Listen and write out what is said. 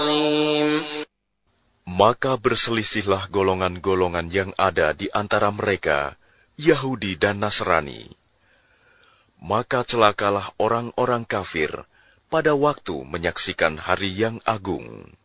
Maka berselisihlah golongan-golongan yang ada di antara mereka, Yahudi dan Nasrani. Maka celakalah orang-orang kafir pada waktu menyaksikan hari yang agung.